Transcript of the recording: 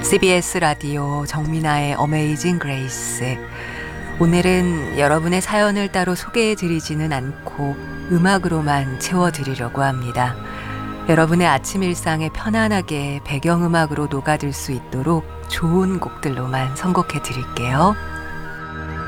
CBS 라디오 정민아의 어메이징 그레이스. 오늘은 여러분의 사연을 따로 소개해드리지는 않고 음악으로만 채워드리려고 합니다. 여러분의 아침 일상에 편안하게 배경음악으로 녹아들 수 있도록 좋은 곡들로만 선곡해드릴게요.